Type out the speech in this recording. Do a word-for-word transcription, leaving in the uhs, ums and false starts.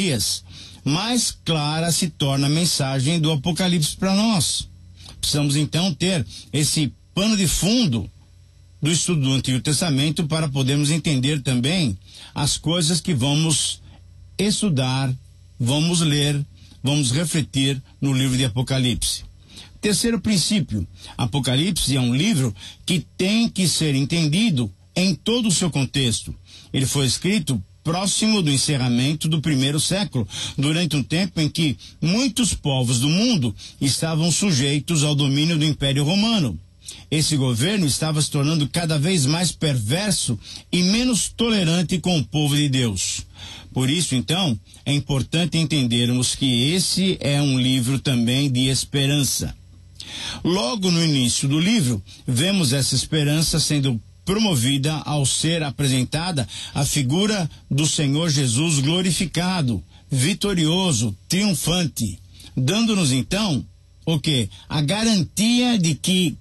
Isaías, mais clara se torna a mensagem do Apocalipse para nós. Precisamos então ter esse pano de fundo do estudo do Antigo Testamento para podermos entender também as coisas que vamos estudar, vamos ler, vamos refletir no livro de Apocalipse. Terceiro princípio: Apocalipse é um livro que tem que ser entendido em todo o seu contexto. Ele foi escrito próximo do encerramento do primeiro século, durante um tempo em que muitos povos do mundo estavam sujeitos ao domínio do Império Romano. Esse governo estava se tornando cada vez mais perverso e menos tolerante com o povo de Deus. Por isso, então, é importante entendermos que esse é um livro também de esperança. Logo no início do livro, vemos essa esperança sendo promovida ao ser apresentada a figura do Senhor Jesus glorificado, vitorioso, triunfante, dando-nos então o quê? A garantia de que